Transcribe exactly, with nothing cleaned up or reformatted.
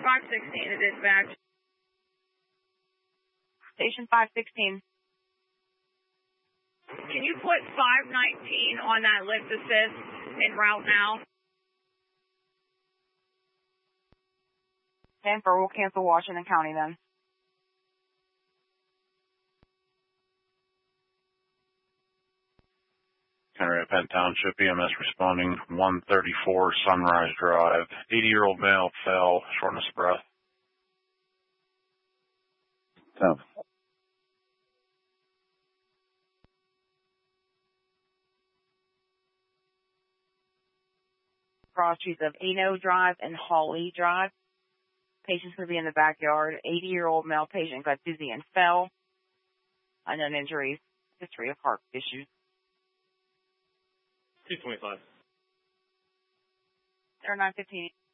five sixteen to dispatch. Station five sixteen. Can you put five nineteen on that lift assist en route now? ten four, we'll cancel Washington County then. Penn Township E M S responding, one thirty-four Sunrise Drive. eighty-year-old male fell, shortness of breath. Tough. Cross streets of Eno Drive and Hawley Drive. Patient's going to be in the backyard. eighty-year-old male patient got dizzy and fell. Unknown injuries. History of heart issues. two twenty-five. They're nine fifteen.